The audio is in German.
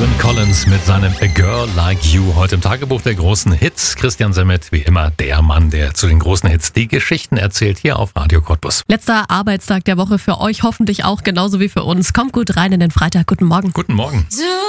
Edwyn Collins mit seinem A Girl Like You. Heute im Tagebuch der großen Hits. Christian Semmet, wie immer der Mann, der zu den großen Hits die Geschichten erzählt, hier auf Radio Cottbus. Letzter Arbeitstag der Woche für euch, hoffentlich auch genauso wie für uns. Kommt gut rein in den Freitag. Guten Morgen. Guten Morgen.